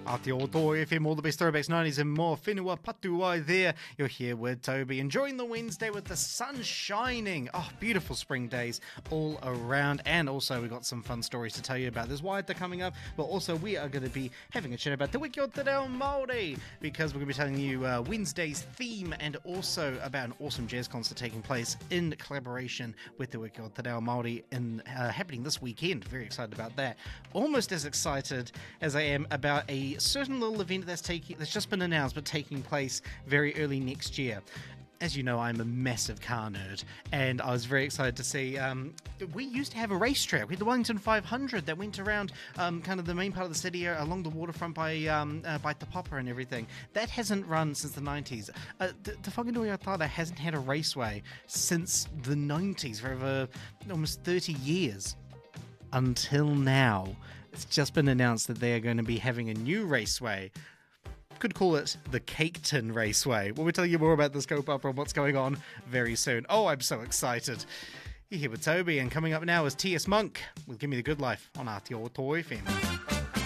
Aotearoa FM, all the best throwbacks, 90s and more. Whenua Patuai there. You're here with Toby, enjoying the Wednesday with the sun shining. Oh, beautiful spring days all around. And also, we've got some fun stories to tell you about. There's Waiata coming up, but also we are going to be having a chat about Te Wiki o Te Reo Māori, because we're going to be telling you Wednesday's theme and also about an awesome jazz concert taking place in collaboration with Te Wiki o Te Reo Māori happening this weekend. Very excited about that. Almost as excited as I am about a certain little event that's just been announced but taking place very early next year. As you know, I'm a massive car nerd, and I was very excited to see, we used to have a racetrack. We had the Wellington 500 that went around kind of the main part of the city along the waterfront by Te Papa and everything. That hasn't run since the 90s. Te Whanganui o Tāra hasn't had a raceway since the 90s, for over almost 30 years. Until now. It's just been announced that they are going to be having a new raceway. Could call it the Cake Tin Raceway. We'll be telling you more about the scope opera and what's going on very soon. Oh, I'm so excited. You're here with Toby, and coming up now is T.S. Monk with Give Me the Good Life on Aotearoa FM.